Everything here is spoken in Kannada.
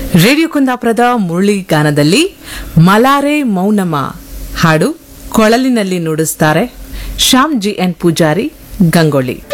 ರೇಡಿಯೋ ಕುಂದಾಪುರದ ಮುರಳಿ ಗಾನದಲ್ಲಿ ಮಲಾರೆ ಮೌನಮ ಹಾಡು ಕೊಳಲಿನಲ್ಲಿ ನುಡಿಸ್ತಾರೆ ಶ್ಯಾಮ್ ಜಿ ಎನ್ ಪೂಜಾರಿ ಗಂಗೊಳ್ಳಿ.